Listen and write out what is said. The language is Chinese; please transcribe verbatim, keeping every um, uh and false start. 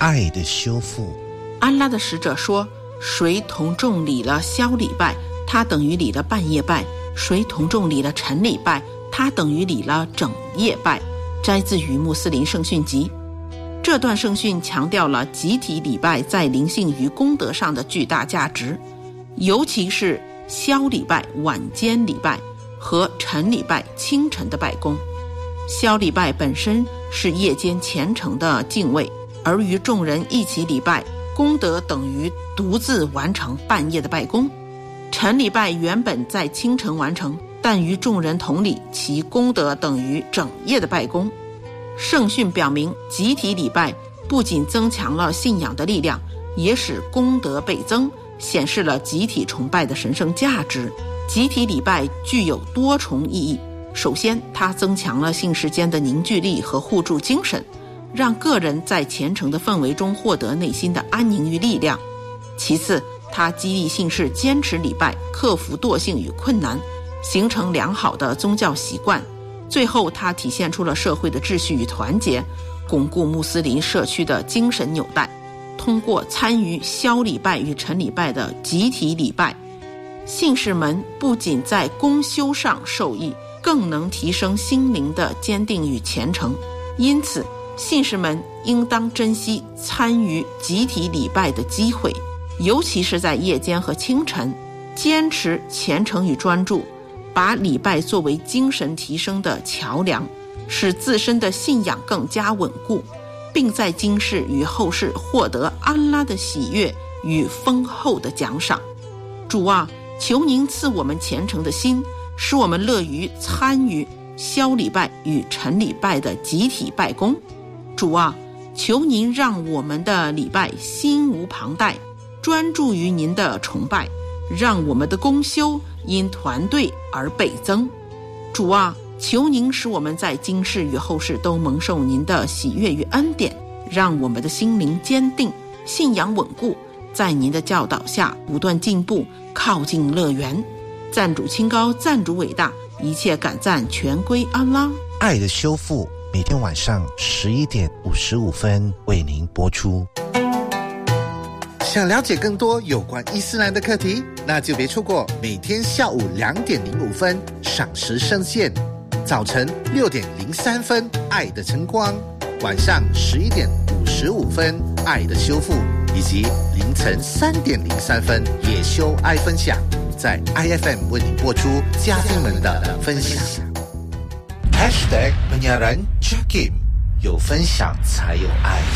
爱的修复。 安拉的使者说，谁同众礼了宵礼拜，他等于礼了半夜拜；谁同众礼了晨礼拜，他等于礼了整夜拜。摘自于穆斯林圣训集。这段圣训强调了集体礼拜在灵性与功德上的巨大价值，尤其是宵礼拜晚间礼拜和晨礼拜清晨的拜功。宵礼拜本身是夜间虔诚的敬畏，而与众人一起礼拜，功德等于独自完成半夜的拜功。晨礼拜原本在清晨完成，但与众人同礼，其功德等于整夜的拜功。圣训表明，集体礼拜不仅增强了信仰的力量，也使功德倍增，显示了集体崇拜的神圣价值。集体礼拜具有多重意义。首先，它增强了信士间的凝聚力和互助精神，让个人在虔诚的氛围中获得内心的安宁与力量。其次，它激励信士坚持礼拜，克服惰性与困难，形成良好的宗教习惯。最后，它体现出了社会的秩序与团结，巩固穆斯林社区的精神纽带。通过参与宵礼拜与晨礼拜的集体礼拜，信士们不仅在功修上受益，更能提升心灵的坚定与虔诚。因此，信士们应当珍惜参与集体礼拜的机会，尤其是在夜间和清晨，坚持虔诚与专注，把礼拜作为精神提升的桥梁，使自身的信仰更加稳固，并在今世与后世获得安拉的喜悦与丰厚的奖赏。主啊，求您赐我们虔诚的心，使我们乐于参与宵礼拜与晨礼拜的集体拜功。主啊，求您让我们的礼拜心无旁贷，专注于您的崇拜，让我们的功修因团队而倍增。主啊，求您使我们在今世与后世都蒙受您的喜悦与恩典，让我们的心灵坚定，信仰稳固，在您的教导下不断进步，靠近乐园。赞主清高，赞主伟大，一切感赞全归安拉。 爱的修复每天晚上十一点五十五分为您播出。 想了解更多有关伊斯兰的课题，那就别错过每天下午两点零五分赏时圣线，早晨六点零三分爱的晨光，晚上十一点五十五分爱的修复，以及凌晨三点零三分也修爱分享，在 I F M 为你播出家庭们的分享。 Hashtag penyiaran Jakim， 有分享才有爱。